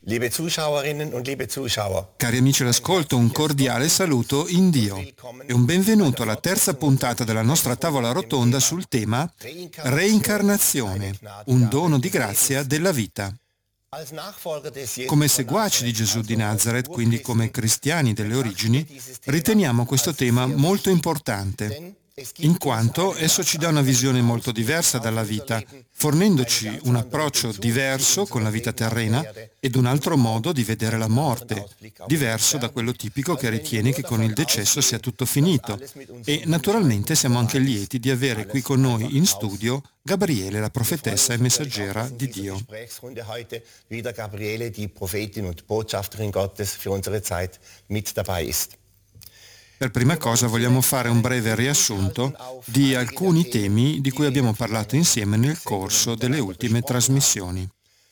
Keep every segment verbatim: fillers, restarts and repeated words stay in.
Liebe Zuschauerinnen und liebe Zuschauer. Cari amici all'ascolto, un cordiale saluto in Dio e un benvenuto alla terza puntata della nostra tavola rotonda sul tema Reincarnazione, un dono di grazia della vita. Come seguaci di Gesù di Nazareth, quindi come cristiani delle origini, riteniamo questo tema molto importante, in quanto esso ci dà una visione molto diversa dalla vita, fornendoci un approccio diverso con la vita terrena ed un altro modo di vedere la morte, diverso da quello tipico che ritiene che con il decesso sia tutto finito. E naturalmente siamo anche lieti di avere qui con noi in studio Gabriele, la profetessa e messaggera di Dio. Wieder Gabriele, die Prophetin und Botschafterin Gottes für unsere Zeit mit dabei ist. Per prima cosa vogliamo fare un breve riassunto di alcuni temi di cui abbiamo parlato insieme nel corso delle ultime trasmissioni.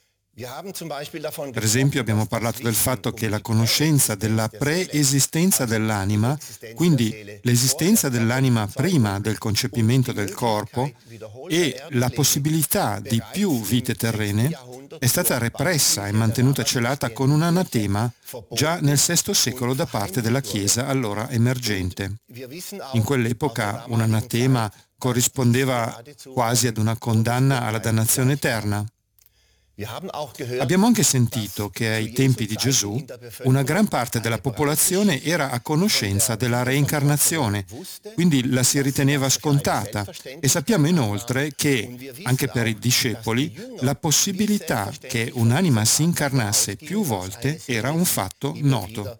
Per esempio abbiamo parlato del fatto che la conoscenza della preesistenza dell'anima, quindi l'esistenza dell'anima prima del concepimento del corpo e la possibilità di più vite terrene, è stata repressa e mantenuta celata con un anatema già nel sesto secolo da parte della Chiesa allora emergente. In quell'epoca un anatema corrispondeva quasi ad una condanna alla dannazione eterna. Abbiamo anche sentito che ai tempi di Gesù una gran parte della popolazione era a conoscenza della reincarnazione, quindi la si riteneva scontata, e sappiamo inoltre che, anche per i discepoli, la possibilità che un'anima si incarnasse più volte era un fatto noto.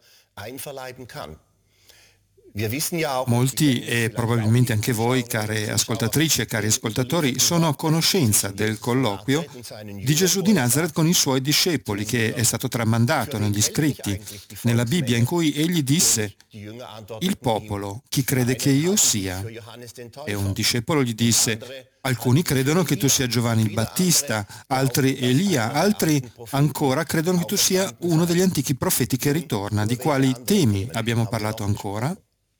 Molti, e probabilmente anche voi, care ascoltatrici e cari ascoltatori, sono a conoscenza del colloquio di Gesù di Nazareth con i suoi discepoli, che è stato tramandato negli scritti, nella Bibbia, in cui egli disse: «Il popolo, chi crede che io sia?» E un discepolo gli disse: «Alcuni credono che tu sia Giovanni il Battista, altri Elia, altri ancora credono che tu sia uno degli antichi profeti che ritorna». Di quali temi abbiamo parlato ancora?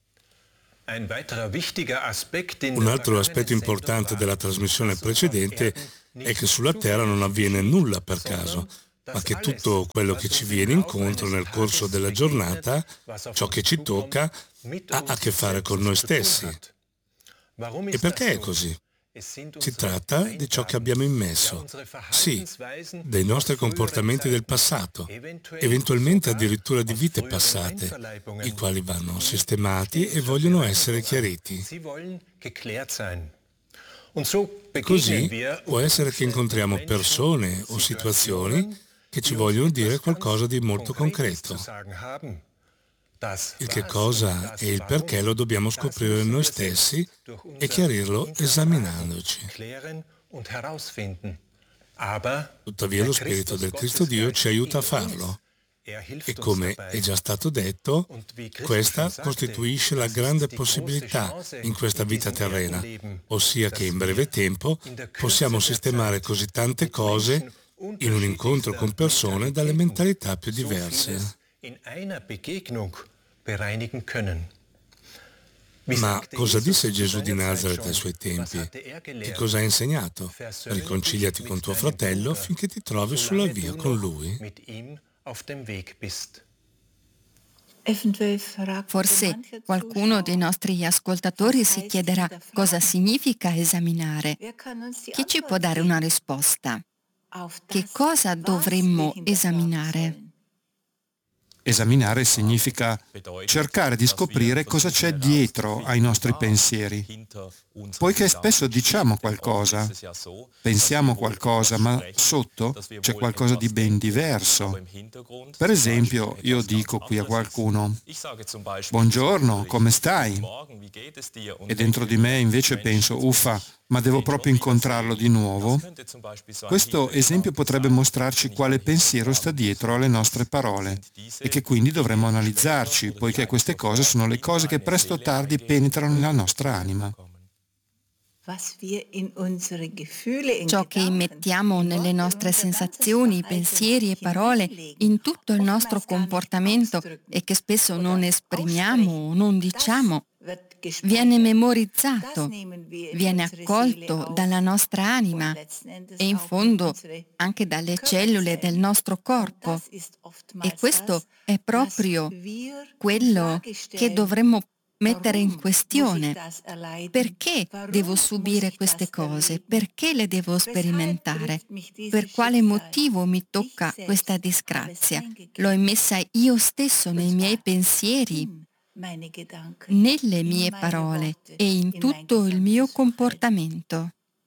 Un altro aspetto importante della trasmissione precedente è che sulla Terra non avviene nulla per caso, ma che tutto quello che ci viene incontro nel corso della giornata, ciò che ci tocca, ha a che fare con noi stessi. E perché è così? Si tratta di ciò che abbiamo immesso, sì, dei nostri comportamenti del passato, eventualmente addirittura di vite passate, i quali vanno sistemati e vogliono essere chiariti. Così può essere che incontriamo persone o situazioni che ci vogliono dire qualcosa di molto concreto. Il che cosa e il perché lo dobbiamo scoprire noi stessi e chiarirlo esaminandoci. Tuttavia lo Spirito del Cristo Dio ci aiuta a farlo. E come è già stato detto, questa costituisce la grande possibilità in questa vita terrena, ossia che in breve tempo possiamo sistemare così tante cose in un incontro con persone dalle mentalità più diverse. Ma cosa disse Gesù di Nazareth ai suoi tempi? Che cosa ha insegnato? Riconciliati con tuo fratello finché ti trovi sulla via con lui? Forse qualcuno dei nostri ascoltatori si chiederà cosa significa esaminare. Chi ci può dare una risposta? Che cosa dovremmo esaminare? Esaminare significa cercare di scoprire cosa c'è dietro ai nostri pensieri, poiché spesso diciamo qualcosa, pensiamo qualcosa, ma sotto c'è qualcosa di ben diverso. Per esempio, io dico qui a qualcuno: «Buongiorno, come stai?» E dentro di me invece penso: «Uffa, ma devo proprio incontrarlo di nuovo?» Questo esempio potrebbe mostrarci quale pensiero sta dietro alle nostre parole e che quindi dovremmo analizzarci, poiché queste cose sono le cose che presto o tardi penetrano nella nostra anima. Ciò che immettiamo nelle nostre sensazioni, pensieri e parole, in tutto il nostro comportamento e che spesso non esprimiamo o non diciamo, viene memorizzato, viene accolto dalla nostra anima e in fondo anche dalle cellule del nostro corpo. E questo è proprio quello che dovremmo mettere in questione. Perché devo subire queste cose? Perché le devo sperimentare? Per quale motivo mi tocca questa disgrazia? L'ho immessa io stesso nei miei pensieri, nelle mie parole e in tutto il mio comportamento.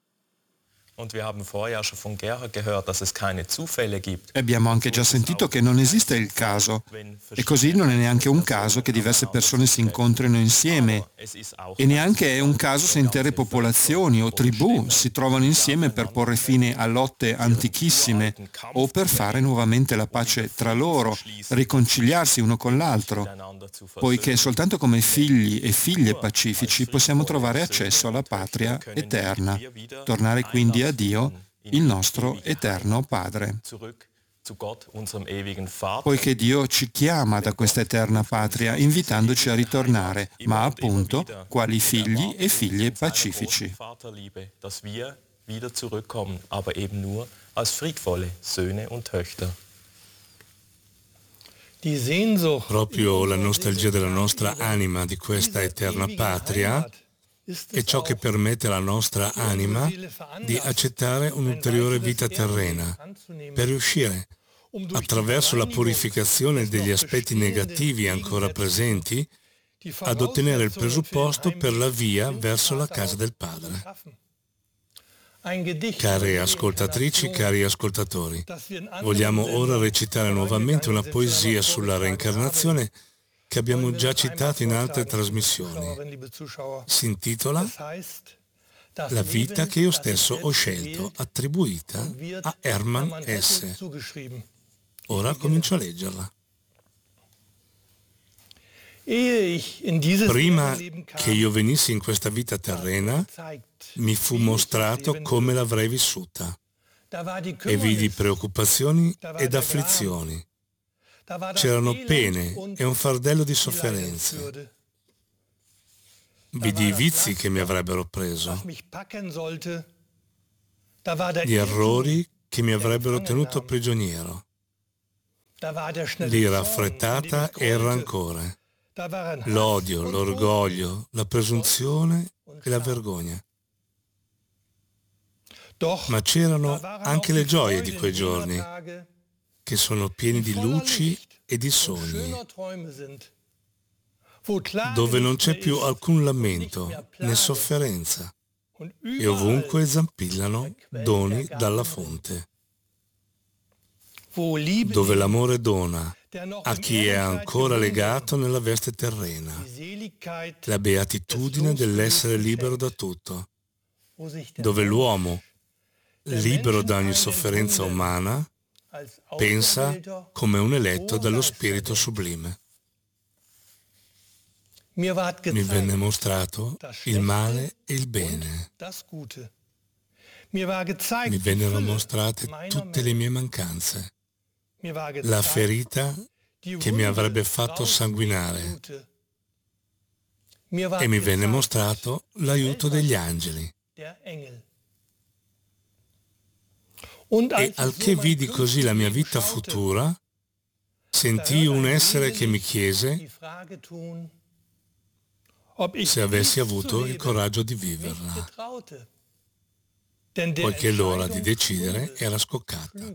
E abbiamo anche già sentito che non esiste il caso, e così non è neanche un caso che diverse persone si incontrino insieme, e neanche è un caso se intere popolazioni o tribù si trovano insieme per porre fine a lotte antichissime o per fare nuovamente la pace tra loro, riconciliarsi uno con l'altro, poiché soltanto come figli e figlie pacifici possiamo trovare accesso alla patria eterna, tornare quindi a Dio, il nostro eterno Padre. Poiché Dio ci chiama da questa eterna patria invitandoci a ritornare, ma appunto quali figli e figlie pacifici. Proprio la nostalgia della nostra anima di questa eterna patria è ciò che permette alla nostra anima di accettare un'ulteriore vita terrena per riuscire, attraverso la purificazione degli aspetti negativi ancora presenti, ad ottenere il presupposto per la via verso la casa del Padre. Care ascoltatrici, cari ascoltatori, vogliamo ora recitare nuovamente una poesia sulla reincarnazione che abbiamo già citato in altre trasmissioni. Si intitola La vita che io stesso ho scelto, attribuita a Hermann Hesse. Ora comincio a leggerla. Prima che io venissi in questa vita terrena, mi fu mostrato come l'avrei vissuta e vidi preoccupazioni ed afflizioni. C'erano pene e un fardello di sofferenze. Vidi i vizi che mi avrebbero preso, gli errori che mi avrebbero tenuto prigioniero, l'ira affrettata e il rancore, l'odio, l'orgoglio, la presunzione e la vergogna. Ma c'erano anche le gioie di quei giorni, che sono pieni di luci e di sogni, dove non c'è più alcun lamento né sofferenza e ovunque zampillano doni dalla fonte, dove l'amore dona a chi è ancora legato nella veste terrena la beatitudine dell'essere libero da tutto, dove l'uomo, libero da ogni sofferenza umana, pensa come un eletto dallo Spirito sublime. Mi venne mostrato il male e il bene. Mi vennero mostrate tutte le mie mancanze, la ferita che mi avrebbe fatto sanguinare, e mi venne mostrato l'aiuto degli angeli. E al che vidi così la mia vita futura, sentii un essere che mi chiese se avessi avuto il coraggio di viverla, poiché l'ora di decidere era scoccata.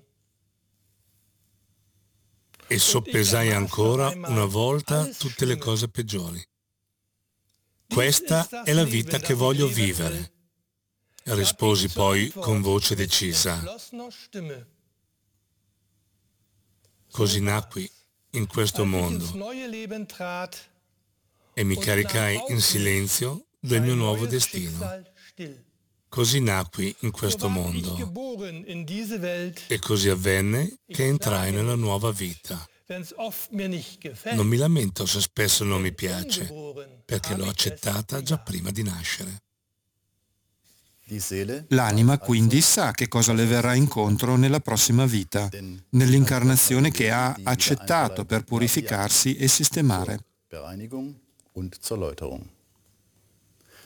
E soppesai ancora una volta tutte le cose peggiori. Questa è la vita che voglio vivere, risposi poi con voce decisa. Così nacqui in questo mondo e mi caricai in silenzio del mio nuovo destino. Così nacqui in questo mondo e così avvenne che entrai nella nuova vita. Non mi lamento se spesso non mi piace, perché l'ho accettata già prima di nascere. L'anima quindi sa che cosa le verrà incontro nella prossima vita, nell'incarnazione che ha accettato per purificarsi e sistemare.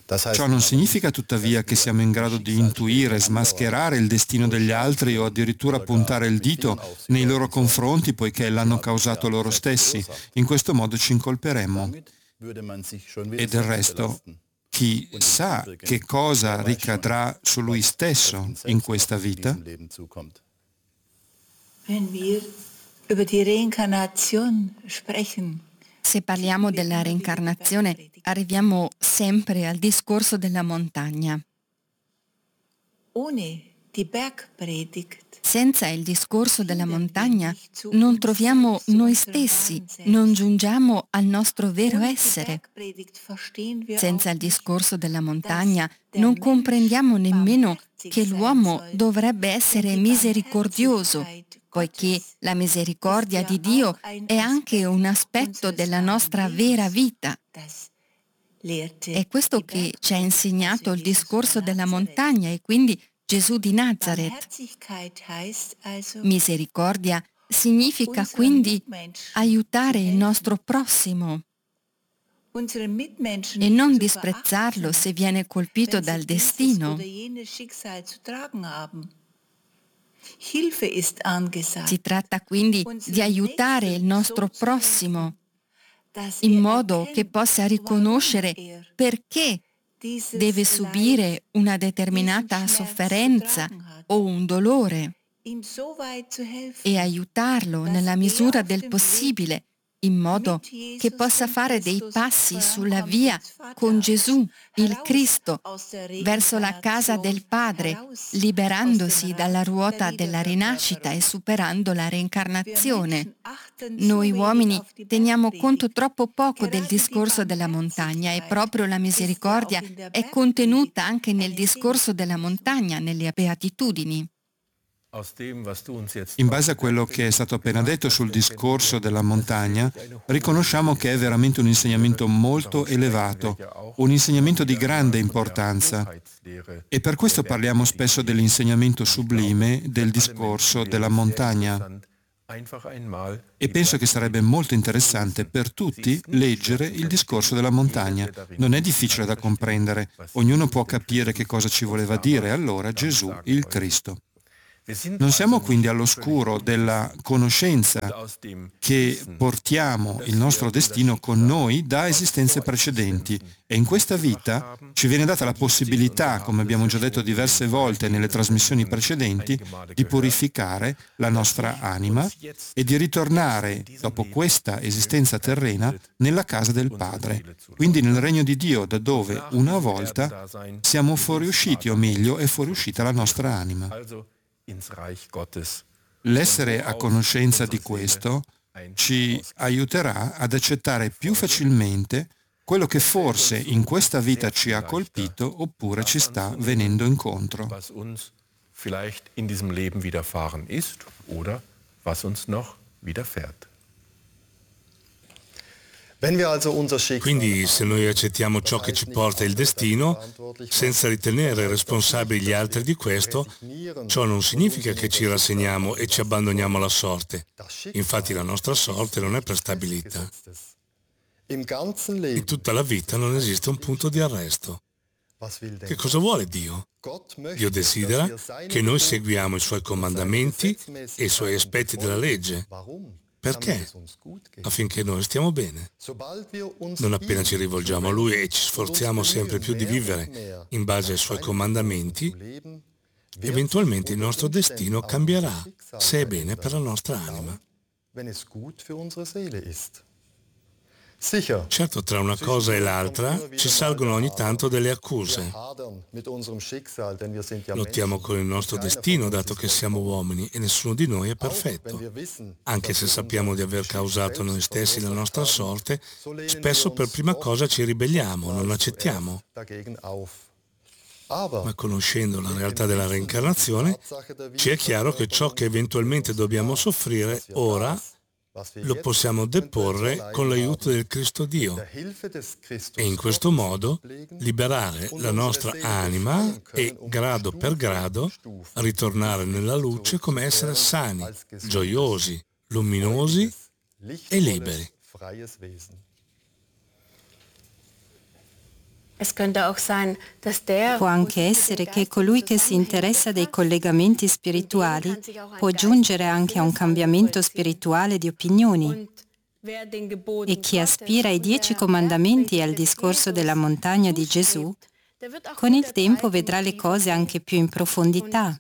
Ciò non significa tuttavia che siamo in grado di intuire, smascherare il destino degli altri o addirittura puntare il dito nei loro confronti poiché l'hanno causato loro stessi. In questo modo ci incolperemmo. E del resto, chi sa che cosa ricadrà su lui stesso in questa vita? Se parliamo della reincarnazione, arriviamo sempre al discorso della montagna. Senza il discorso della montagna non troviamo noi stessi, non giungiamo al nostro vero essere. Senza il discorso della montagna non comprendiamo nemmeno che l'uomo dovrebbe essere misericordioso, poiché la misericordia di Dio è anche un aspetto della nostra vera vita. È questo che ci ha insegnato il discorso della montagna e quindi Gesù di Nazareth. Misericordia significa quindi aiutare il nostro prossimo e non disprezzarlo se viene colpito dal destino. Si tratta quindi di aiutare il nostro prossimo in modo che possa riconoscere perché deve subire una determinata sofferenza o un dolore e aiutarlo nella misura del possibile in modo che possa fare dei passi sulla via con Gesù, il Cristo, verso la casa del Padre, liberandosi dalla ruota della rinascita e superando la reincarnazione. Noi uomini teniamo conto troppo poco del discorso della montagna e proprio la misericordia è contenuta anche nel discorso della montagna, nelle beatitudini. In base a quello che è stato appena detto sul discorso della montagna, riconosciamo che è veramente un insegnamento molto elevato, un insegnamento di grande importanza. E per questo parliamo spesso dell'insegnamento sublime del discorso della montagna. E penso che sarebbe molto interessante per tutti leggere il discorso della montagna. Non è difficile da comprendere, ognuno può capire che cosa ci voleva dire allora Gesù, il Cristo. Non siamo quindi all'oscuro della conoscenza che portiamo il nostro destino con noi da esistenze precedenti e in questa vita ci viene data la possibilità, come abbiamo già detto diverse volte nelle trasmissioni precedenti, di purificare la nostra anima e di ritornare, dopo questa esistenza terrena, nella casa del Padre, quindi nel regno di Dio, da dove una volta siamo fuoriusciti, o meglio, è fuoriuscita la nostra anima. L'essere a conoscenza di questo ci aiuterà ad accettare più facilmente quello che forse in questa vita ci ha colpito oppure ci sta venendo incontro. Quindi se noi accettiamo ciò che ci porta il destino, senza ritenere responsabili gli altri di questo, ciò non significa che ci rassegniamo e ci abbandoniamo alla sorte. Infatti la nostra sorte non è prestabilita. In tutta la vita non esiste un punto di arresto. Che cosa vuole Dio? Dio desidera che noi seguiamo i Suoi comandamenti e i Suoi aspetti della legge. Perché? Affinché noi stiamo bene. Non appena ci rivolgiamo a Lui e ci sforziamo sempre più di vivere in base ai Suoi comandamenti, eventualmente il nostro destino cambierà, se è bene per la nostra anima. Certo, tra una cosa e l'altra ci salgono ogni tanto delle accuse. Lottiamo con il nostro destino, dato che siamo uomini e nessuno di noi è perfetto. Anche se sappiamo di aver causato noi stessi la nostra sorte, spesso per prima cosa ci ribelliamo, non accettiamo. Ma conoscendo la realtà della reincarnazione, ci è chiaro che ciò che eventualmente dobbiamo soffrire ora lo possiamo deporre con l'aiuto del Cristo Dio e in questo modo liberare la nostra anima e, grado per grado, ritornare nella luce come essere sani, gioiosi, luminosi e liberi. Può anche essere che colui che si interessa dei collegamenti spirituali può giungere anche a un cambiamento spirituale di opinioni. E chi aspira ai dieci comandamenti e al discorso della montagna di Gesù, con il tempo vedrà le cose anche più in profondità.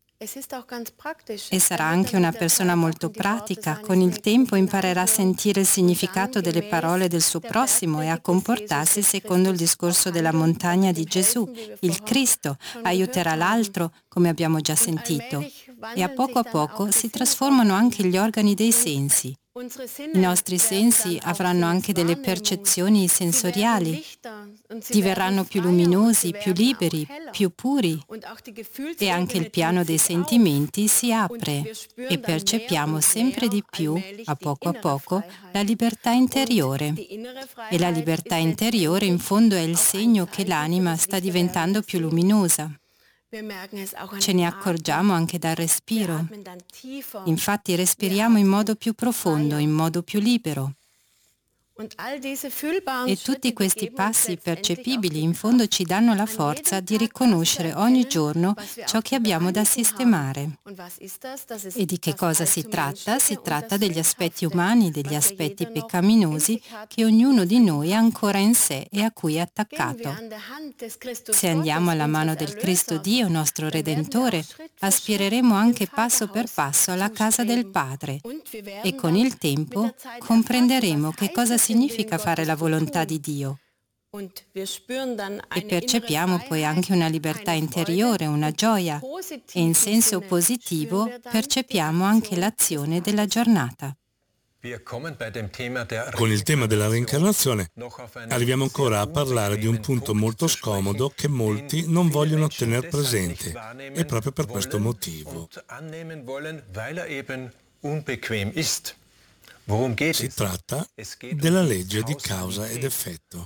E sarà anche una persona molto pratica, con il tempo imparerà a sentire il significato delle parole del suo prossimo e a comportarsi secondo il discorso della montagna di Gesù. Il Cristo aiuterà l'altro, come abbiamo già sentito, e a poco a poco si trasformano anche gli organi dei sensi. I nostri sensi avranno anche delle percezioni sensoriali, diverranno più luminosi, più liberi, più puri e anche il piano dei sentimenti si apre e percepiamo sempre di più, a poco a poco, la libertà interiore. E la libertà interiore in fondo è il segno che l'anima sta diventando più luminosa. Ce ne accorgiamo anche dal respiro. Infatti respiriamo in modo più profondo, in modo più libero. E tutti questi passi percepibili in fondo ci danno la forza di riconoscere ogni giorno ciò che abbiamo da sistemare. E di che cosa si tratta? Si tratta degli aspetti umani, degli aspetti peccaminosi che ognuno di noi ha ancora in sé e a cui è attaccato. Se andiamo alla mano del Cristo Dio, nostro Redentore, aspireremo anche passo per passo alla casa del Padre e con il tempo comprenderemo che cosa significa fare la volontà di Dio. E percepiamo poi anche una libertà interiore, una gioia, e in senso positivo percepiamo anche l'azione della giornata. Con il tema della reincarnazione arriviamo ancora a parlare di un punto molto scomodo che molti non vogliono tenere presente, e proprio per questo motivo. Si tratta della legge di causa ed effetto.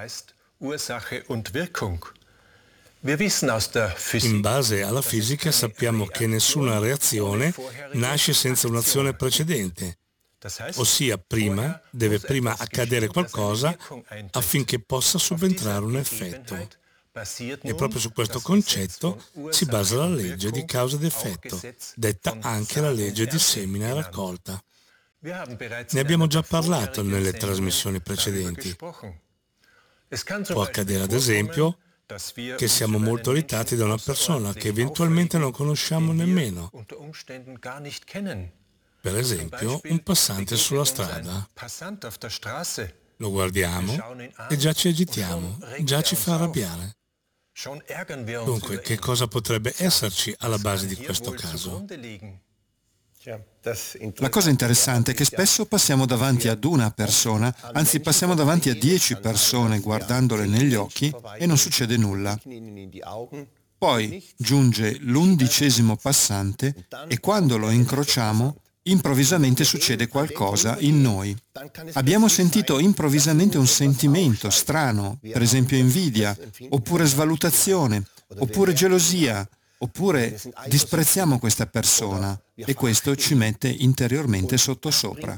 In base alla fisica sappiamo che nessuna reazione nasce senza un'azione precedente, ossia prima deve prima accadere qualcosa affinché possa subentrare un effetto. E proprio su questo concetto si basa la legge di causa ed effetto, detta anche la legge di semina e raccolta. Ne abbiamo già parlato nelle trasmissioni precedenti. Può accadere ad esempio che siamo molto irritati da una persona che eventualmente non conosciamo nemmeno. Per esempio, un passante sulla strada. Lo guardiamo e già ci agitiamo, già ci fa arrabbiare. Dunque, che cosa potrebbe esserci alla base di questo caso? La cosa interessante è che spesso passiamo davanti ad una persona, anzi passiamo davanti a dieci persone guardandole negli occhi e non succede nulla. Poi giunge l'undicesimo passante e quando lo incrociamo, improvvisamente succede qualcosa in noi. Abbiamo sentito improvvisamente un sentimento strano, per esempio invidia, oppure svalutazione, oppure gelosia, oppure disprezziamo questa persona e questo ci mette interiormente sottosopra.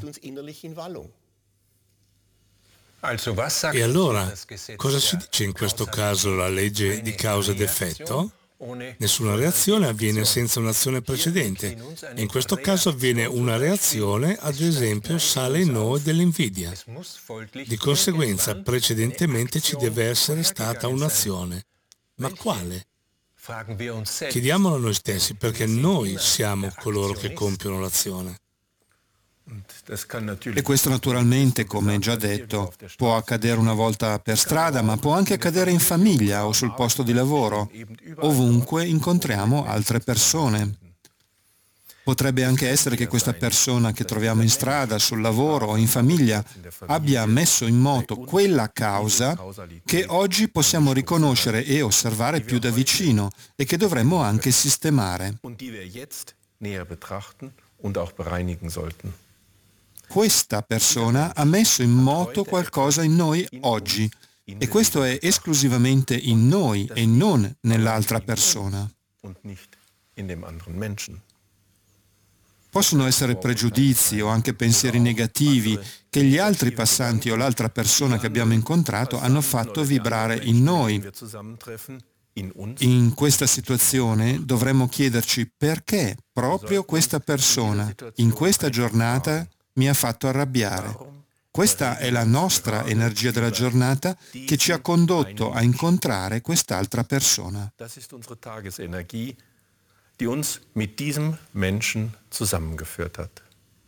E allora, cosa ci dice in questo caso la legge di causa ed effetto? Nessuna reazione avviene senza un'azione precedente e in questo caso avviene una reazione, ad esempio sale in noi dell'invidia. Di conseguenza precedentemente ci deve essere stata un'azione. Ma quale? Chiediamolo a noi stessi perché noi siamo coloro che compiono l'azione. E questo naturalmente, come già detto, può accadere una volta per strada, ma può anche accadere in famiglia o sul posto di lavoro. Ovunque incontriamo altre persone. Potrebbe anche essere che questa persona che troviamo in strada, sul lavoro o in famiglia abbia messo in moto quella causa che oggi possiamo riconoscere e osservare più da vicino e che dovremmo anche sistemare. Questa persona ha messo in moto qualcosa in noi oggi e questo è esclusivamente in noi e non nell'altra persona. Possono essere pregiudizi o anche pensieri negativi che gli altri passanti o l'altra persona che abbiamo incontrato hanno fatto vibrare in noi. In questa situazione dovremmo chiederci perché proprio questa persona in questa giornata mi ha fatto arrabbiare. Questa è la nostra energia della giornata che ci ha condotto a incontrare quest'altra persona. Die uns mit diesem Menschen zusammengeführt hat.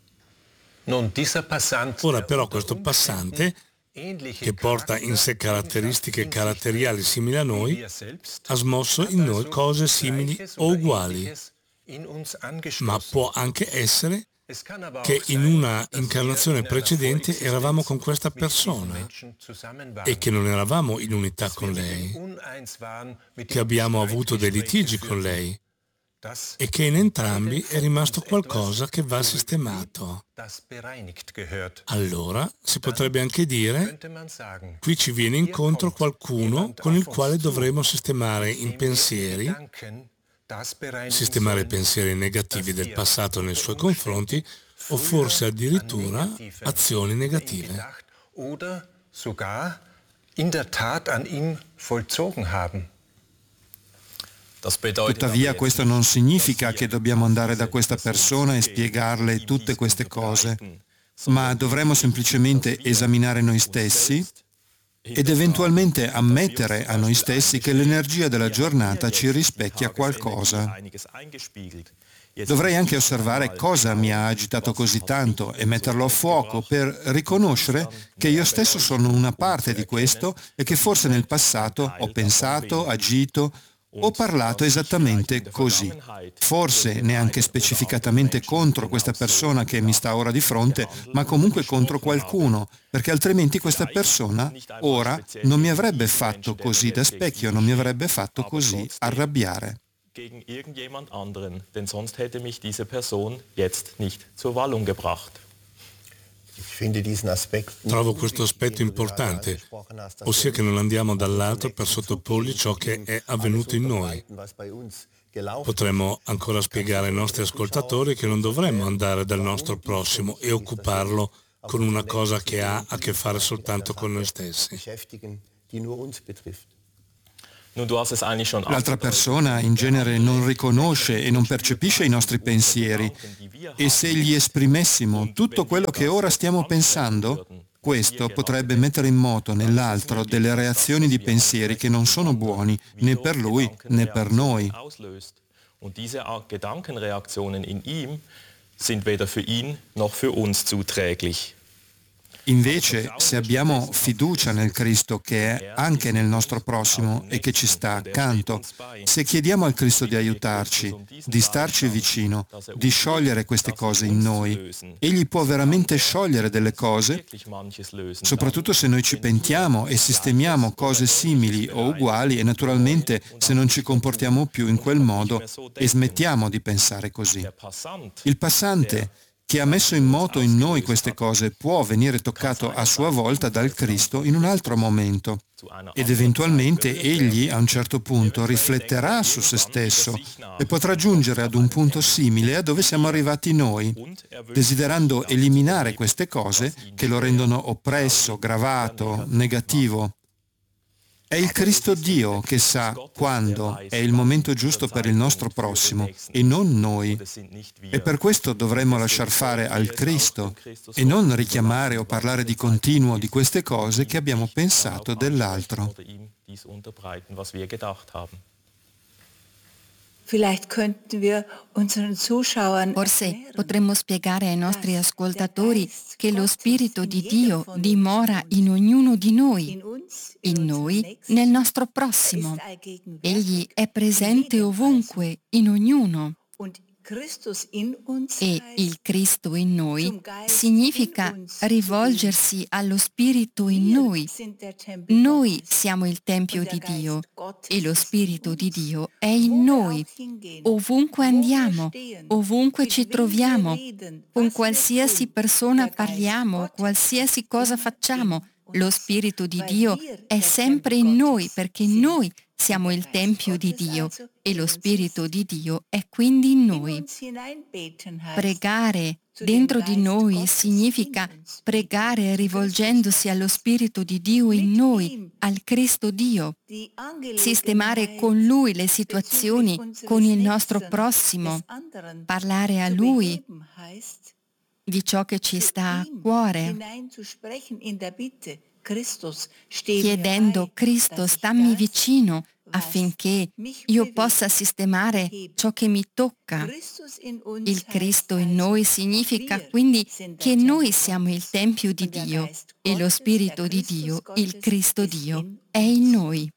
Ora però questo passante, che porta in sé caratteristiche caratteriali simili a noi, ha smosso in noi cose simili o uguali, ma può anche essere che in una incarnazione precedente eravamo con questa persona e che non eravamo in unità con lei, che abbiamo avuto dei litigi con lei, e che in entrambi è rimasto qualcosa che va sistemato. Allora si potrebbe anche dire, qui ci viene incontro qualcuno con il quale dovremo sistemare in pensieri, sistemare pensieri negativi del passato nei suoi confronti o forse addirittura azioni negative. Oder sogar in der Tat an ihm vollzogen haben. Tuttavia questo non significa che dobbiamo andare da questa persona e spiegarle tutte queste cose, ma dovremmo semplicemente esaminare noi stessi ed eventualmente ammettere a noi stessi che l'energia della giornata ci rispecchia qualcosa. Dovrei anche osservare cosa mi ha agitato così tanto e metterlo a fuoco per riconoscere che io stesso sono una parte di questo e che forse nel passato ho pensato, agito, ho parlato esattamente così, forse neanche specificatamente contro questa persona che mi sta ora di fronte, ma comunque contro qualcuno, perché altrimenti questa persona ora non mi avrebbe fatto così da specchio, non mi avrebbe fatto così arrabbiare. Gegen irgendjemand anderen, denn sonst hätte mich diese Person jetzt nicht zur Wallung gebracht. Trovo questo aspetto importante, ossia che non andiamo dall'altro per sottoporgli ciò che è avvenuto in noi. Potremmo ancora spiegare ai nostri ascoltatori che non dovremmo andare dal nostro prossimo e occuparlo con una cosa che ha a che fare soltanto con noi stessi. L'altra persona in genere non riconosce e non percepisce i nostri pensieri e se gli esprimessimo tutto quello che ora stiamo pensando, questo potrebbe mettere in moto nell'altro delle reazioni di pensieri che non sono buoni né per lui né per noi. Und diese Gedankenreaktionen in ihm sind weder für ihn noch für uns zuträglich. Invece, se abbiamo fiducia nel Cristo che è anche nel nostro prossimo e che ci sta accanto, se chiediamo al Cristo di aiutarci, di starci vicino, di sciogliere queste cose in noi, Egli può veramente sciogliere delle cose, soprattutto se noi ci pentiamo e sistemiamo cose simili o uguali e naturalmente se non ci comportiamo più in quel modo e smettiamo di pensare così. Il passante che ha messo in moto in noi queste cose può venire toccato a sua volta dal Cristo in un altro momento ed eventualmente egli a un certo punto rifletterà su se stesso e potrà giungere ad un punto simile a dove siamo arrivati noi, desiderando eliminare queste cose che lo rendono oppresso, gravato, negativo. È il Cristo Dio che sa quando è il momento giusto per il nostro prossimo e non noi. E per questo dovremmo lasciar fare al Cristo e non richiamare o parlare di continuo di queste cose che abbiamo pensato dell'altro. Forse potremmo spiegare ai nostri ascoltatori che lo Spirito di Dio dimora in ognuno di noi, in noi, nel nostro prossimo. Egli è presente ovunque, in ognuno. E il Cristo in noi significa rivolgersi allo Spirito in noi. Noi siamo il Tempio di Dio e lo Spirito di Dio è in noi. Ovunque andiamo, ovunque ci troviamo, con qualsiasi persona parliamo, qualsiasi cosa facciamo, lo Spirito di Dio è sempre in noi perché noi siamo il Tempio di Dio e lo Spirito di Dio è quindi in noi. Pregare dentro di noi significa pregare rivolgendosi allo Spirito di Dio in noi, al Cristo Dio, sistemare con Lui le situazioni con il nostro prossimo, parlare a Lui di ciò che ci sta a cuore, chiedendo Cristo stammi vicino affinché io possa sistemare ciò che mi tocca. Il Cristo in noi significa quindi che noi siamo il Tempio di Dio e lo Spirito di Dio, il Cristo Dio, è in noi.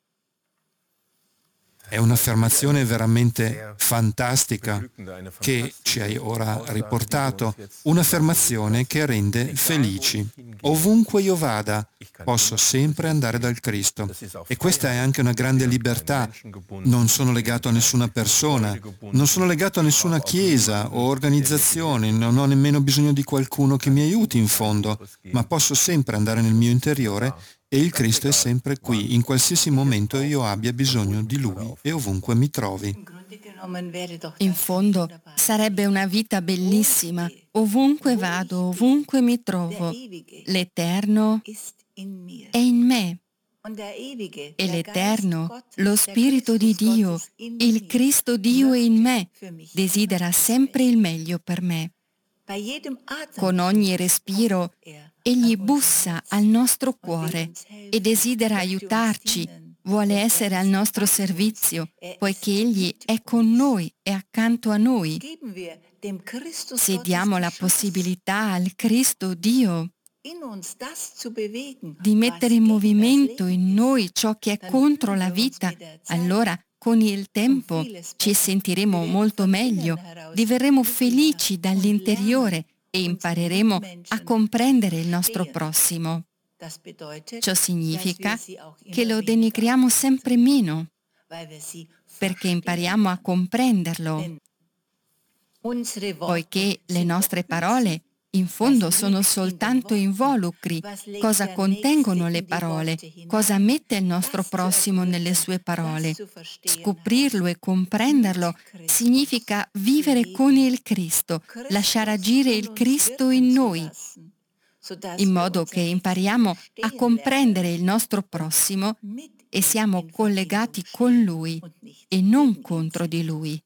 È un'affermazione veramente fantastica che ci hai ora riportato, un'affermazione che rende felici. Ovunque io vada, posso sempre andare dal Cristo. E questa è anche una grande libertà. Non sono legato a nessuna persona, non sono legato a nessuna chiesa o organizzazione, non ho nemmeno bisogno di qualcuno che mi aiuti in fondo, ma posso sempre andare nel mio interiore e il Cristo è sempre qui, in qualsiasi momento io abbia bisogno di Lui e ovunque mi trovi. In fondo sarebbe una vita bellissima. Ovunque vado, ovunque mi trovo, l'Eterno è in me. E l'Eterno, lo Spirito di Dio, il Cristo Dio è in me, desidera sempre il meglio per me. Con ogni respiro, Egli bussa al nostro cuore e desidera aiutarci, vuole essere al nostro servizio, poiché Egli è con noi e accanto a noi. Se diamo la possibilità al Cristo Dio di mettere in movimento in noi ciò che è contro la vita, allora con il tempo ci sentiremo molto meglio, diverremo felici dall'interiore e impareremo a comprendere il nostro prossimo. Ciò significa che lo denigriamo sempre meno, perché impariamo a comprenderlo, poiché le nostre parole in fondo sono soltanto involucri. Cosa contengono le parole? Cosa mette il nostro prossimo nelle sue parole? Scoprirlo e comprenderlo significa vivere con il Cristo, lasciare agire il Cristo in noi, in modo che impariamo a comprendere il nostro prossimo e siamo collegati con Lui e non contro di Lui.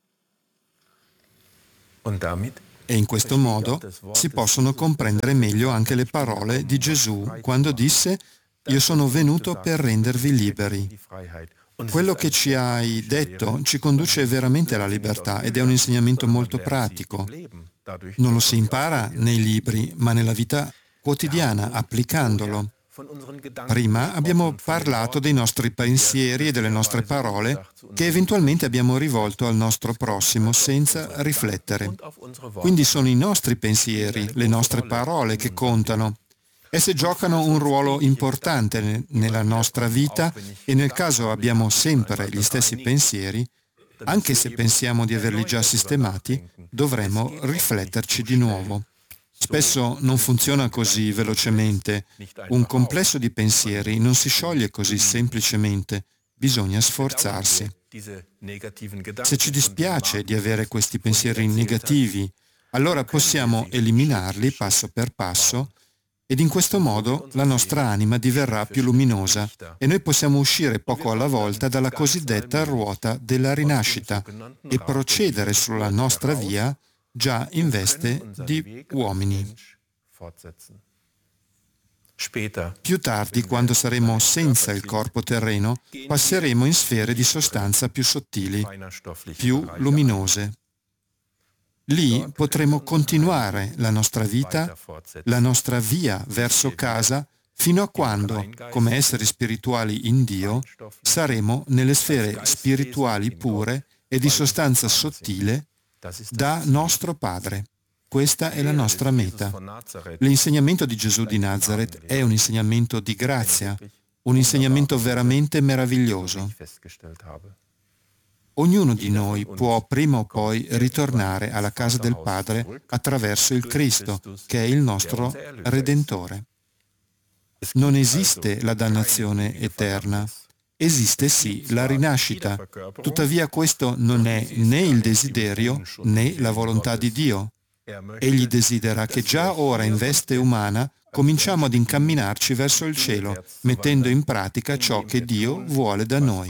E in questo modo si possono comprendere meglio anche le parole di Gesù quando disse: «Io sono venuto per rendervi liberi». Quello che ci hai detto ci conduce veramente alla libertà ed è un insegnamento molto pratico. Non lo si impara nei libri, ma nella vita quotidiana, applicandolo. Prima abbiamo parlato dei nostri pensieri e delle nostre parole che eventualmente abbiamo rivolto al nostro prossimo senza riflettere. Quindi sono i nostri pensieri, le nostre parole che contano. Esse giocano un ruolo importante nella nostra vita e nel caso abbiamo sempre gli stessi pensieri, anche se pensiamo di averli già sistemati, dovremo rifletterci di nuovo. Spesso non funziona così velocemente. Un complesso di pensieri non si scioglie così semplicemente, bisogna sforzarsi. Se ci dispiace di avere questi pensieri negativi, allora possiamo eliminarli passo per passo ed in questo modo la nostra anima diverrà più luminosa e noi possiamo uscire poco alla volta dalla cosiddetta ruota della rinascita e procedere sulla nostra via già in veste di uomini. Più tardi, quando saremo senza il corpo terreno, passeremo in sfere di sostanza più sottili, più luminose. Lì potremo continuare la nostra vita, la nostra via verso casa, fino a quando, come esseri spirituali in Dio, saremo nelle sfere spirituali pure e di sostanza sottile da nostro Padre. Questa è la nostra meta. L'insegnamento di Gesù di Nazaret è un insegnamento di grazia, un insegnamento veramente meraviglioso. Ognuno di noi può prima o poi ritornare alla casa del Padre attraverso il Cristo, che è il nostro Redentore. Non esiste la dannazione eterna. esiste sì la rinascita, tuttavia questo non è né il desiderio né la volontà di Dio. Egli desidera che già ora in veste umana cominciamo ad incamminarci verso il cielo, mettendo in pratica ciò che Dio vuole da noi.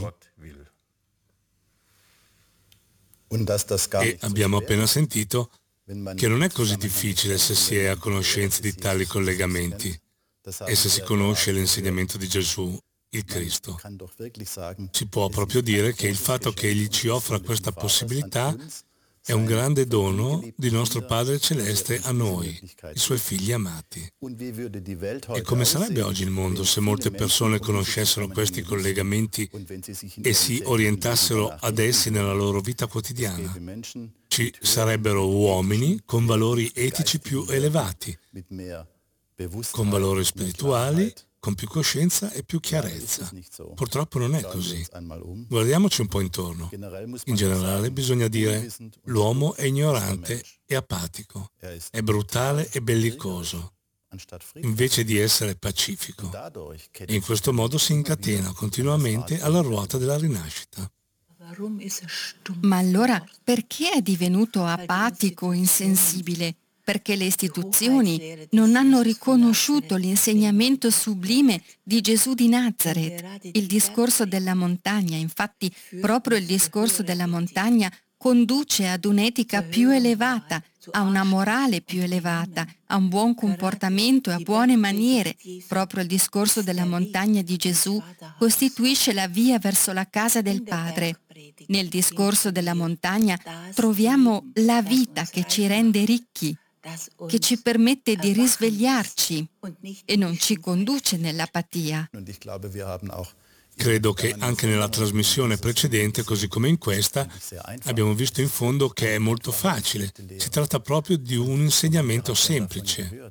E abbiamo appena sentito che non è così difficile se si è a conoscenza di tali collegamenti e se si conosce l'insegnamento di Gesù, il Cristo. Si può proprio dire che il fatto che Egli ci offra questa possibilità è un grande dono di nostro Padre Celeste a noi, i Suoi figli amati. E come sarebbe oggi il mondo se molte persone conoscessero questi collegamenti e si orientassero ad essi nella loro vita quotidiana? Ci sarebbero uomini con valori etici più elevati, con valori spirituali, con più coscienza e più chiarezza. Purtroppo non è così. Guardiamoci un po' intorno. In generale bisogna dire l'uomo è ignorante e apatico, è brutale e bellicoso, invece di essere pacifico. E in questo modo si incatena continuamente alla ruota della rinascita. Ma allora perché è divenuto apatico, insensibile? Perché le istituzioni non hanno riconosciuto l'insegnamento sublime di Gesù di Nazaret. Il discorso della montagna, infatti, proprio il discorso della montagna conduce ad un'etica più elevata, a una morale più elevata, a un buon comportamento e a buone maniere. Proprio il discorso della montagna di Gesù costituisce la via verso la casa del Padre. Nel discorso della montagna troviamo la vita che ci rende ricchi, che ci permette di risvegliarci e non ci conduce nell'apatia. Credo che anche nella trasmissione precedente, così come in questa, abbiamo visto in fondo che è molto facile. Si tratta proprio di un insegnamento semplice.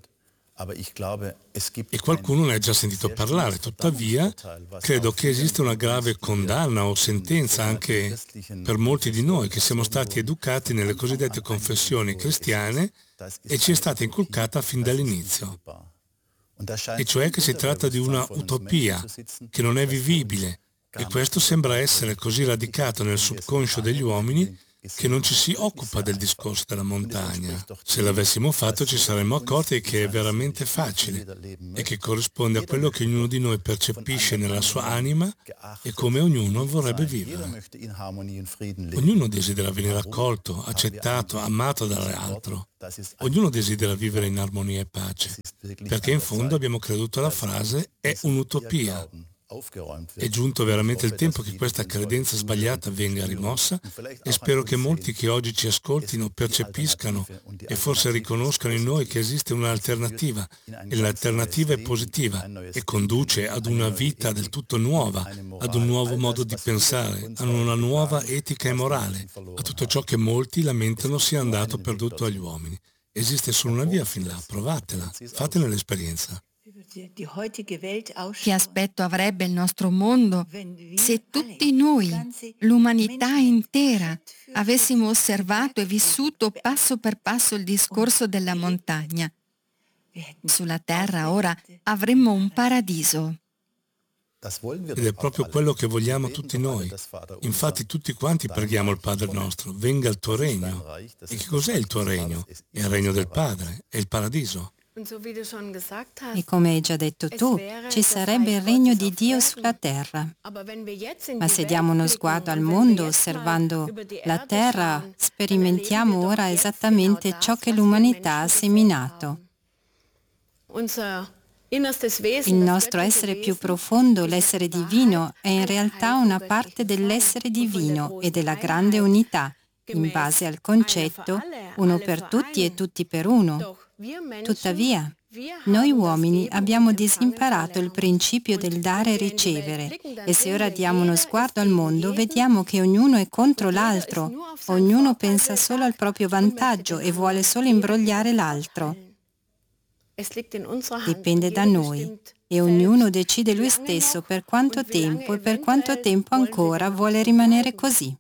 E qualcuno ne ha già sentito parlare, tuttavia credo che esiste una grave condanna o sentenza anche per molti di noi che siamo stati educati nelle cosiddette confessioni cristiane e ci è stata inculcata fin dall'inizio. E cioè che si tratta di una utopia che non è vivibile, e questo sembra essere così radicato nel subconscio degli uomini che non ci si occupa del discorso della montagna. Se l'avessimo fatto ci saremmo accorti che è veramente facile e che corrisponde a quello che ognuno di noi percepisce nella sua anima e come ognuno vorrebbe vivere. Ognuno desidera venire accolto, accettato, amato dall'altro. Ognuno desidera vivere in armonia e pace, perché in fondo abbiamo creduto alla frase «è un'utopia». È giunto veramente il tempo che questa credenza sbagliata venga rimossa e spero che molti che oggi ci ascoltino percepiscano e forse riconoscano in noi che esiste un'alternativa e l'alternativa è positiva e conduce ad una vita del tutto nuova, ad un nuovo modo di pensare, ad una nuova etica e morale, a tutto ciò che molti lamentano sia andato perduto agli uomini. Esiste solo una via fin là, provatela, fatene l'esperienza. Che aspetto avrebbe il nostro mondo se tutti noi, l'umanità intera, avessimo osservato e vissuto passo per passo il discorso della montagna? Sulla terra ora avremmo un paradiso. Ed è proprio quello che vogliamo tutti noi. Infatti tutti quanti preghiamo il Padre nostro, venga il tuo regno. E che cos'è il tuo regno? È il regno del Padre, è il paradiso. E come hai già detto tu, ci sarebbe il regno di Dio sulla terra. Ma se diamo uno sguardo al mondo osservando la terra, sperimentiamo ora esattamente ciò che l'umanità ha seminato. Il nostro essere più profondo, l'essere divino, è in realtà una parte dell'essere divino e della grande unità, in base al concetto uno per tutti e tutti per uno. Tuttavia, noi uomini abbiamo disimparato il principio del dare e ricevere e se ora diamo uno sguardo al mondo vediamo che ognuno è contro l'altro, ognuno pensa solo al proprio vantaggio e vuole solo imbrogliare l'altro. Dipende da noi e ognuno decide lui stesso per quanto tempo e per quanto tempo ancora vuole rimanere così.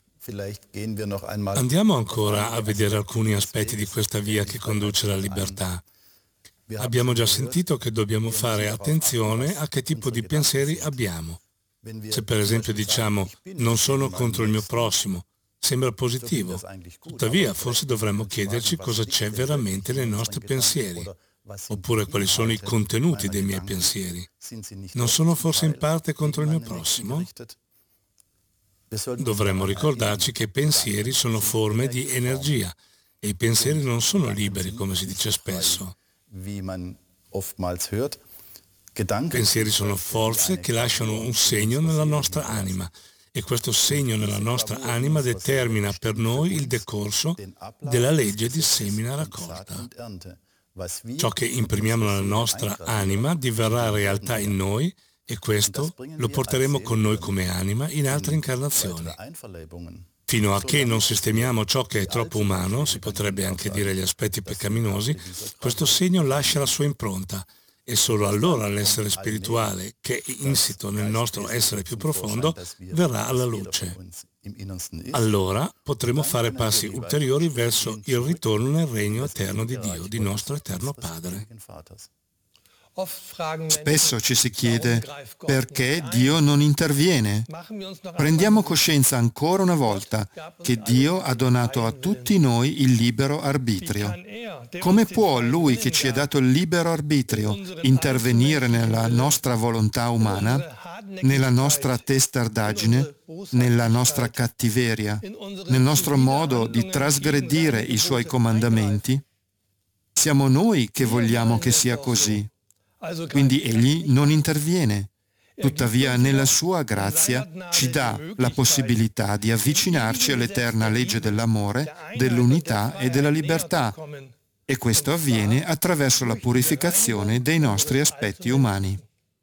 Andiamo ancora a vedere alcuni aspetti di questa via che conduce alla libertà. Abbiamo già sentito che dobbiamo fare attenzione a che tipo di pensieri abbiamo. Se per esempio diciamo non sono contro il mio prossimo, sembra positivo. Tuttavia, forse dovremmo chiederci cosa c'è veramente nei nostri pensieri, oppure quali sono i contenuti dei miei pensieri. Non sono forse in parte contro il mio prossimo? Dovremmo ricordarci che i pensieri sono forme di energia e i pensieri non sono liberi, come si dice spesso. I pensieri sono forze che lasciano un segno nella nostra anima e questo segno nella nostra anima determina per noi il decorso della legge di semina-raccolta. Ciò che imprimiamo nella nostra anima diverrà realtà in noi e questo lo porteremo con noi come anima in altre incarnazioni. Fino a che non sistemiamo ciò che è troppo umano, si potrebbe anche dire gli aspetti peccaminosi, questo segno lascia la sua impronta e solo allora l'essere spirituale, che è insito nel nostro essere più profondo, verrà alla luce. Allora potremo fare passi ulteriori verso il ritorno nel regno eterno di Dio, di nostro eterno Padre. Spesso ci si chiede perché Dio non interviene. Prendiamo coscienza ancora una volta che Dio ha donato a tutti noi il libero arbitrio. Come può Lui che ci ha dato il libero arbitrio intervenire nella nostra volontà umana, nella nostra testardaggine, nella nostra cattiveria, nel nostro modo di trasgredire i Suoi comandamenti? Siamo noi che vogliamo che sia così. Quindi Egli non interviene. Tuttavia, nella sua grazia ci dà la possibilità di avvicinarci all'eterna legge dell'amore, dell'unità e della libertà. E questo avviene attraverso la purificazione dei nostri aspetti umani.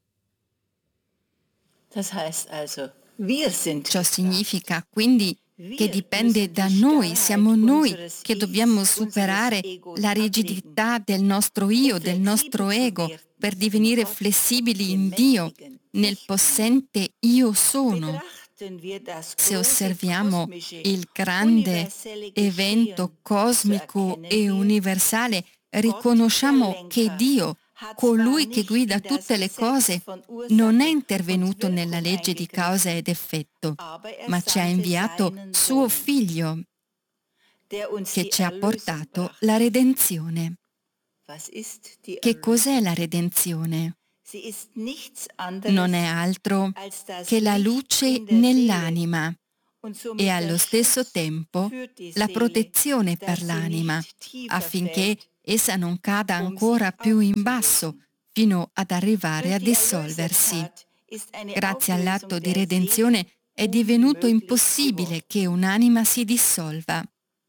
Ciò significa quindi che dipende da noi, siamo noi che dobbiamo superare la rigidità del nostro io, del nostro ego, per divenire flessibili in Dio, nel possente io sono. Se osserviamo il grande evento cosmico e universale, riconosciamo che Dio, colui che guida tutte le cose, non è intervenuto nella legge di causa ed effetto, ma ci ha inviato suo Figlio, che ci ha portato la redenzione. Che cos'è la redenzione? Non è altro che la luce nell'anima e allo stesso tempo la protezione per l'anima, affinché essa non cada ancora più in basso fino ad arrivare a dissolversi. Grazie all'atto di redenzione è divenuto impossibile che un'anima si dissolva.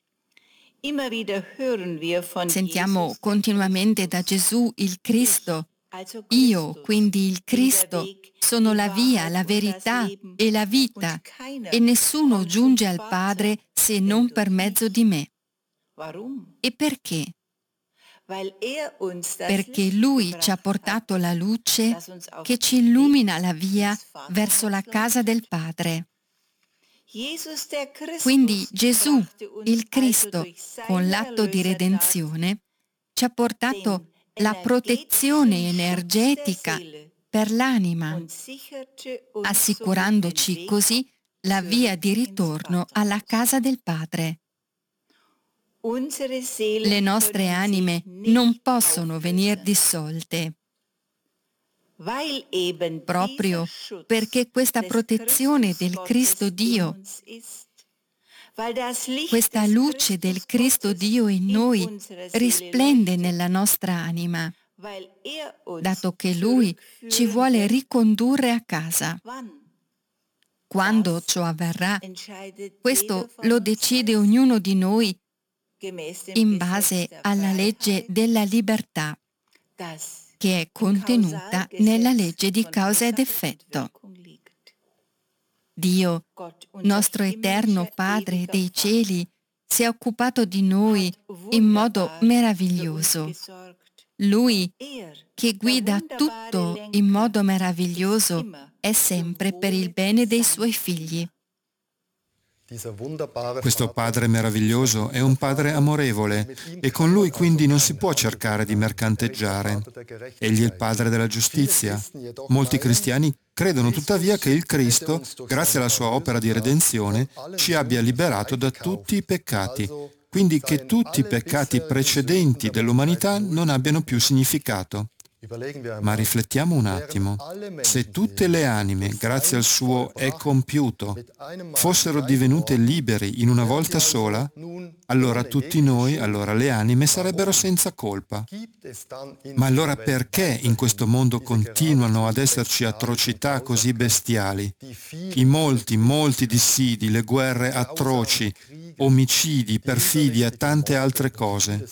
Sentiamo continuamente da Gesù il Cristo. Io, quindi il Cristo, sono la via, la verità e la vita, e nessuno giunge al Padre se non per mezzo di me. E perché? Perché Lui ci ha portato la luce che ci illumina la via verso la casa del Padre. Quindi Gesù, il Cristo, con l'atto di redenzione, ci ha portato la protezione energetica per l'anima, assicurandoci così la via di ritorno alla casa del Padre. Le nostre anime non possono venire dissolte, proprio perché questa protezione del Cristo Dio, questa luce del Cristo Dio in noi risplende nella nostra anima, dato che Lui ci vuole ricondurre a casa. Quando ciò avverrà, questo lo decide ognuno di noi in base alla legge della libertà, che è contenuta nella legge di causa ed effetto. Dio, nostro eterno Padre dei cieli, si è occupato di noi in modo meraviglioso. Lui, che guida tutto in modo meraviglioso, è sempre per il bene dei suoi figli. Questo Padre meraviglioso è un Padre amorevole e con Lui quindi non si può cercare di mercanteggiare. Egli è il Padre della giustizia. Molti cristiani credono tuttavia che il Cristo, grazie alla sua opera di redenzione, ci abbia liberato da tutti i peccati, quindi che tutti i peccati precedenti dell'umanità non abbiano più significato. Ma riflettiamo un attimo. Se tutte le anime, grazie al suo è compiuto, fossero divenute liberi in una volta sola, allora tutti noi, allora le anime, sarebbero senza colpa. Ma allora perché in questo mondo continuano ad esserci atrocità così bestiali? I molti, molti dissidi, le guerre atroci, omicidi, perfidie e tante altre cose.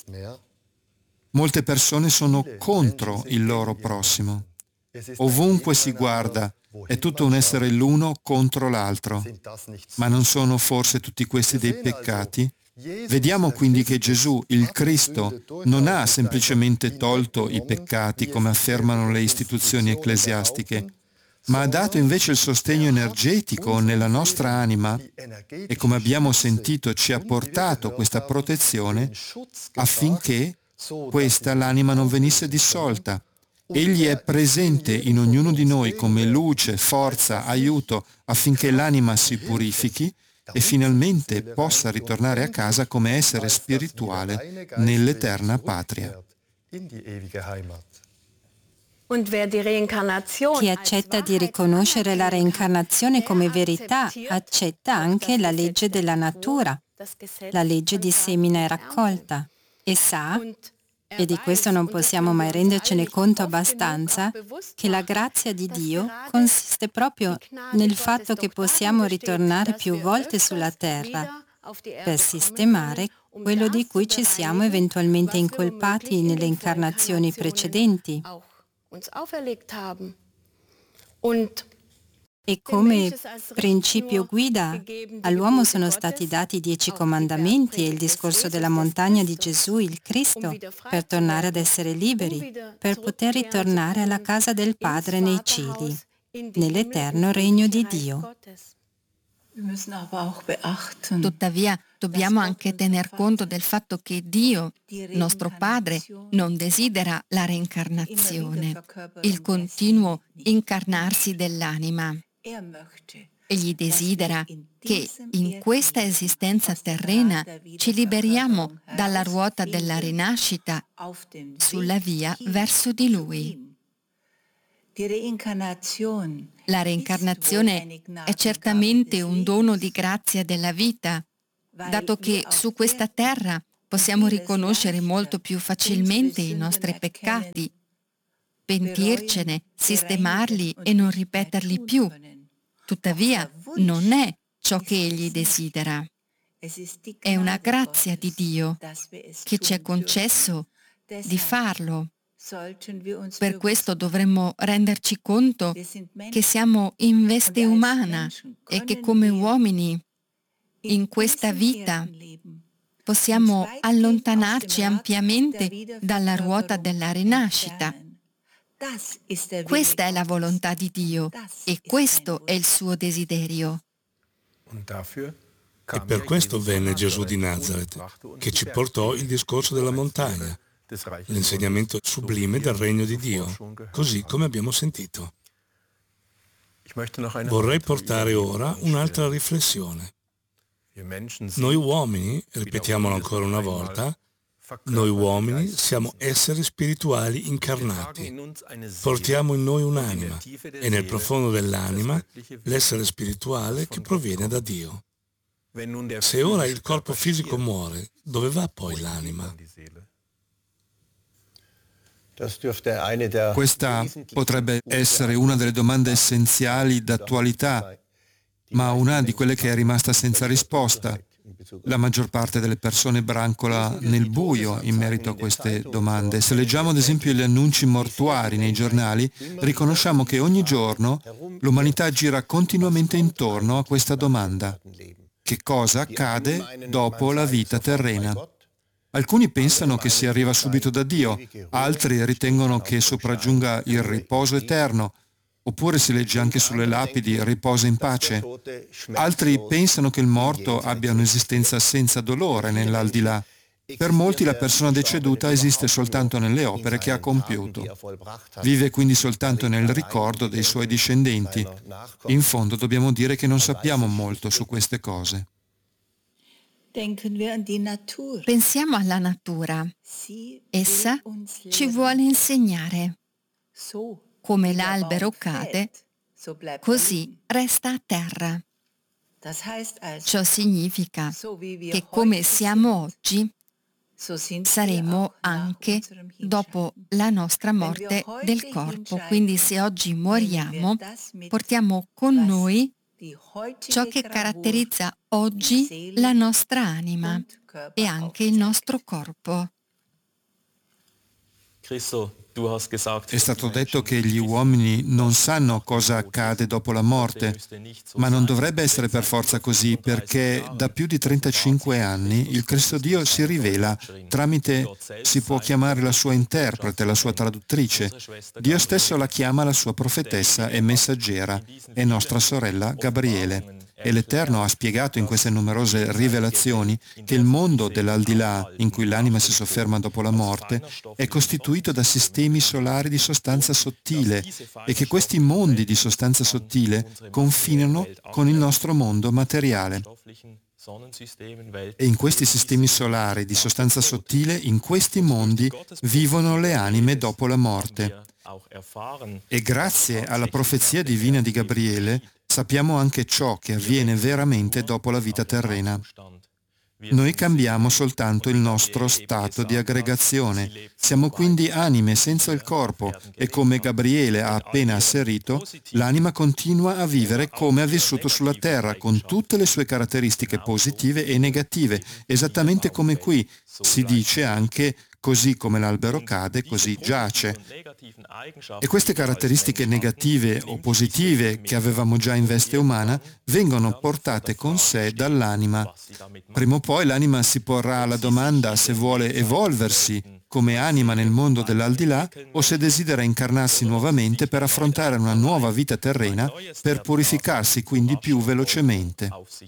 Molte persone sono contro il loro prossimo. Ovunque si guarda, è tutto un essere l'uno contro l'altro. Ma non sono forse tutti questi dei peccati? Vediamo quindi che Gesù, il Cristo, non ha semplicemente tolto i peccati, come affermano le istituzioni ecclesiastiche, ma ha dato invece il sostegno energetico nella nostra anima e, come abbiamo sentito, ci ha portato questa protezione affinché questa l'anima non venisse dissolta. Egli è presente in ognuno di noi come luce, forza, aiuto affinché l'anima si purifichi e finalmente possa ritornare a casa come essere spirituale nell'eterna patria. Chi accetta di riconoscere la reincarnazione come verità accetta anche la legge della natura, la legge di semina e raccolta, e sa, e di questo non possiamo mai rendercene conto abbastanza, che la grazia di Dio consiste proprio nel fatto che possiamo ritornare più volte sulla terra per sistemare quello di cui ci siamo eventualmente incolpati nelle incarnazioni precedenti. E come principio guida all'uomo sono stati dati i dieci comandamenti e il discorso della montagna di Gesù, il Cristo, per tornare ad essere liberi, per poter ritornare alla casa del Padre nei cieli, nell'eterno regno di Dio. Tuttavia, dobbiamo anche tener conto del fatto che Dio, nostro Padre, non desidera la reincarnazione, il continuo incarnarsi dell'anima. Egli desidera che in questa esistenza terrena ci liberiamo dalla ruota della rinascita sulla via verso di Lui. La reincarnazione è certamente un dono di grazia della vita, dato che su questa terra possiamo riconoscere molto più facilmente i nostri peccati, pentircene, sistemarli e non ripeterli più. Tuttavia, non è ciò che Egli desidera. È una grazia di Dio che ci è concesso di farlo. Per questo dovremmo renderci conto che siamo in veste umana e che come uomini in questa vita possiamo allontanarci ampiamente dalla ruota della rinascita. Questa è la volontà di Dio e questo è il suo desiderio. E per questo venne Gesù di Nazaret, che ci portò il discorso della montagna, l'insegnamento sublime del regno di Dio, così come abbiamo sentito. Vorrei portare ora un'altra riflessione. Noi uomini, ripetiamolo ancora una volta, noi uomini siamo esseri spirituali incarnati. Portiamo in noi un'anima e nel profondo dell'anima l'essere spirituale che proviene da Dio. Se ora il corpo fisico muore, dove va poi l'anima? Questa potrebbe essere una delle domande essenziali d'attualità, ma una di quelle che è rimasta senza risposta. La maggior parte delle persone brancola nel buio in merito a queste domande. Se leggiamo ad esempio gli annunci mortuari nei giornali, riconosciamo che ogni giorno l'umanità gira continuamente intorno a questa domanda. Che cosa accade dopo la vita terrena? Alcuni pensano che si arriva subito da Dio, altri ritengono che sopraggiunga il riposo eterno, Oppure si legge anche sulle lapidi riposa in pace. Altri pensano che il morto abbia un'esistenza senza dolore nell'aldilà. Per molti la persona deceduta esiste soltanto nelle opere che ha compiuto. Vive quindi soltanto nel ricordo dei suoi discendenti. In fondo dobbiamo dire che non sappiamo molto su queste cose. Pensiamo alla natura. Essa ci vuole insegnare. Come l'albero cade, così resta a terra. Ciò significa che come siamo oggi, saremo anche dopo la nostra morte del corpo. Quindi se oggi moriamo, portiamo con noi ciò che caratterizza oggi la nostra anima e anche il nostro corpo. È stato detto che gli uomini non sanno cosa accade dopo la morte, ma non dovrebbe essere per forza così, perché da più di trentacinque anni il Cristo Dio si rivela tramite, si può chiamare la sua interprete, la sua traduttrice. Dio stesso la chiama la sua profetessa e messaggera, è nostra sorella Gabriele. E l'Eterno ha spiegato in queste numerose rivelazioni che il mondo dell'aldilà, in cui l'anima si sofferma dopo la morte, è costituito da sistemi solari di sostanza sottile e che questi mondi di sostanza sottile confinano con il nostro mondo materiale. E in questi sistemi solari di sostanza sottile, in questi mondi, vivono le anime dopo la morte. E grazie alla profezia divina di Gabriele, sappiamo anche ciò che avviene veramente dopo la vita terrena. Noi cambiamo soltanto il nostro stato di aggregazione. Siamo quindi anime senza il corpo e come Gabriele ha appena asserito, l'anima continua a vivere come ha vissuto sulla terra, con tutte le sue caratteristiche positive e negative, esattamente come qui si dice anche così come l'albero cade, così giace. E queste caratteristiche negative o positive che avevamo già in veste umana vengono portate con sé dall'anima. Prima o poi l'anima si porrà la domanda se vuole evolversi come anima nel mondo dell'aldilà o se desidera incarnarsi nuovamente per affrontare una nuova vita terrena per purificarsi quindi più velocemente.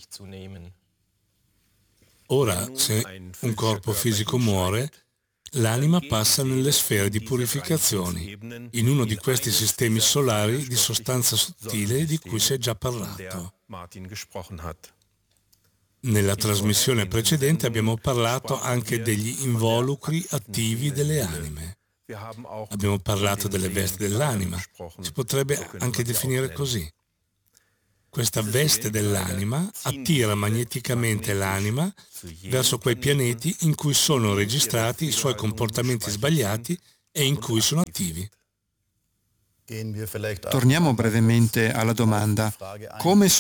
Ora, se un corpo fisico muore, l'anima passa nelle sfere di purificazioni, in uno di questi sistemi solari di sostanza sottile di cui si è già parlato. Nella trasmissione precedente abbiamo parlato anche degli involucri attivi delle anime. Abbiamo parlato delle vesti dell'anima. Si potrebbe anche definire così. Questa veste dell'anima attira magneticamente l'anima verso quei pianeti in cui sono registrati i suoi comportamenti sbagliati e in cui sono attivi. Torniamo brevemente alla domanda: come